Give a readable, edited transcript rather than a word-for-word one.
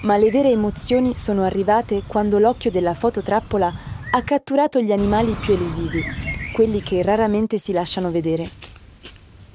Ma le vere emozioni sono arrivate quando l'occhio della fototrappola ha catturato gli animali più elusivi, quelli che raramente si lasciano vedere.